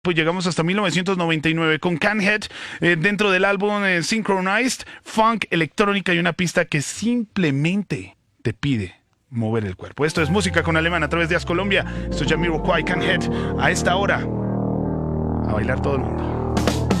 Pues llegamos hasta 1999 con Can't Head dentro del álbum Synchronized, funk, electrónica y una pista que simplemente te pide mover el cuerpo. Esto es Música con Alemán a través de As Colombia. Esto es Jamiroquai, Can't Head. A esta hora, a bailar todo el mundo.